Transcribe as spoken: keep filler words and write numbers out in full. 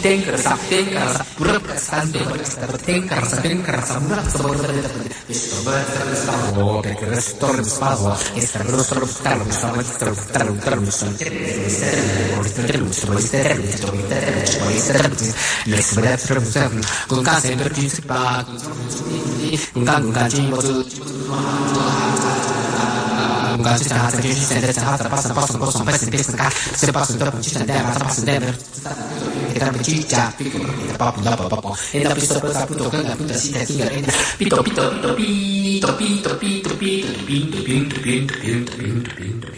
tenka rasa tenka rasa pura stante rasa tenka rasa tenka rasa pura sabor de questo verso stavo perché resto spago sta rostro stavo stavo stavo stavo stavo stavo con casa sempre più si paga con con con un gancio di casa che ci sente stata passa passa passa un pezzo di pezzo se passa dopo ci sente ma passa dentro e da ciccia piccolo e dopo dopo dopo e da questo cosa appunto con appunto si tira pito pito pito pito pito pito pito pito pito pito pito pito